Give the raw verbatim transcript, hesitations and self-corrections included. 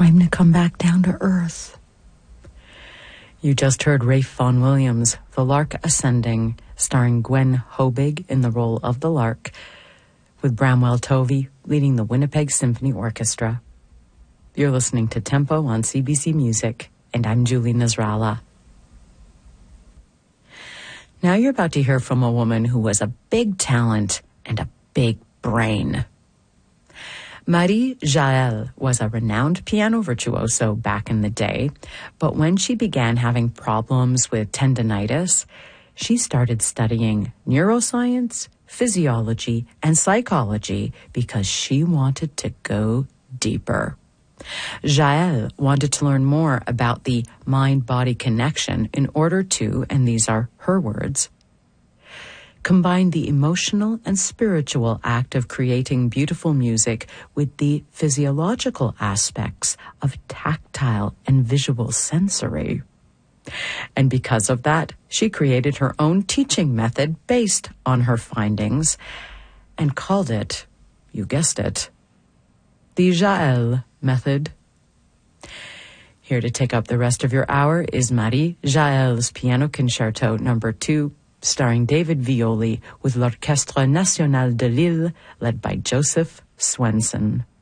time to come back down to earth. You just heard Ralph Vaughan Williams' The Lark Ascending, starring Gwen Hobig in the role of the Lark, with Bramwell Tovey leading the Winnipeg Symphony Orchestra. You're listening to Tempo on C B C Music, and I'm Julie Nasrallah. Now you're about to hear from a woman who was a big talent and a big brain. Marie Jaël was a renowned piano virtuoso back in the day, but when she began having problems with tendinitis, she started studying neuroscience, physiology, and psychology because she wanted to go deeper. Jaël wanted to learn more about the mind-body connection in order to, and these are her words, combine the emotional and spiritual act of creating beautiful music with the physiological aspects of tactile and visual sensory. And because of that, she created her own teaching method based on her findings and called it, you guessed it, the Jaël method. Here to take up the rest of your hour is Marie Jaël's Piano Concerto number two, starring David Violi with l'Orchestre National de Lille, led by Joseph Swenson.